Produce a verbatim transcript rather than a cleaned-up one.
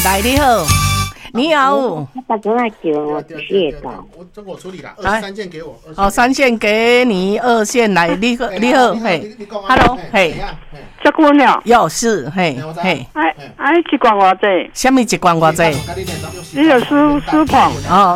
来你好，你好。 大哥来叫我谢到。 我这个我处理了，二十三件给我。 哦，三线给你，二线来，你好，你好，嘿 ，Hello， 嘿， 结婚了？ 有是，嘿，嘿， 哎哎，一罐偌济？ 什么一罐偌济？ 你有私私房？ 哦。